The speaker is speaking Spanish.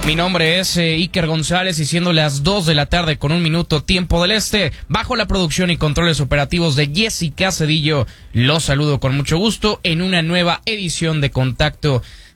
Mi nombre es Iker González y siendo las 2 de la tarde con 1 minuto tiempo del este, bajo la producción y controles operativos de Jessica Cedillo, los saludo con mucho gusto en una nueva edición de Contacto